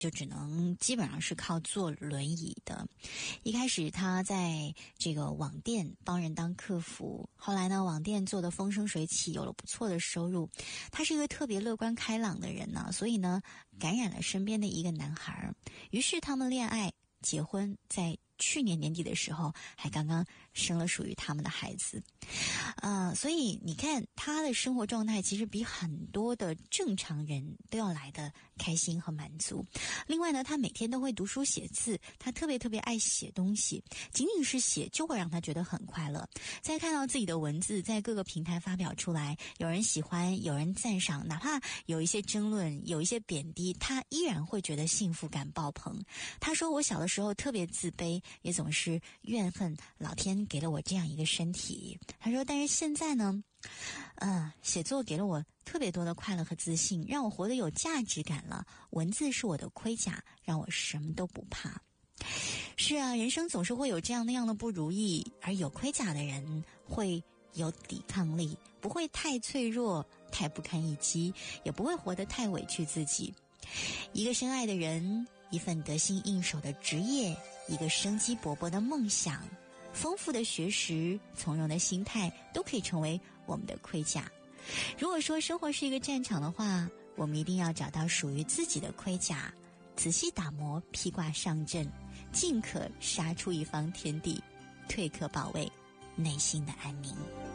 就只能基本上是靠坐轮椅的。一开始他在这个网店帮人当客服，后来呢网店做得风生水起，有了不错的收入。他是一个特别乐观开朗的人呢，所以呢感染了身边的一个男孩，于是他们恋爱结婚，在去年年底的时候还刚刚生了属于他们的孩子。所以你看他的生活状态其实比很多的正常人都要来的开心和满足。另外呢，他每天都会读书写字，他特别爱写东西，仅仅是写就会让他觉得很快乐。在看到自己的文字在各个平台发表出来，有人喜欢，有人赞赏，哪怕有一些争论，有一些贬低，他依然会觉得幸福感爆棚。他说，我小的时候特别自卑，也总是怨恨老天给了我这样一个身体。他说，但是现在呢写作给了我特别多的快乐和自信，让我活得有价值感了。文字是我的盔甲，让我什么都不怕。是啊，人生总是会有这样那样的不如意，而有盔甲的人会有抵抗力，不会太脆弱，太不堪一击，也不会活得太委屈自己。一个深爱的人，一份得心应手的职业，一个生机勃勃的梦想，丰富的学识，从容的心态，都可以成为我们的盔甲。如果说生活是一个战场的话，我们一定要找到属于自己的盔甲，仔细打磨，披挂上阵，进可杀出一方天地，退可保卫内心的安宁。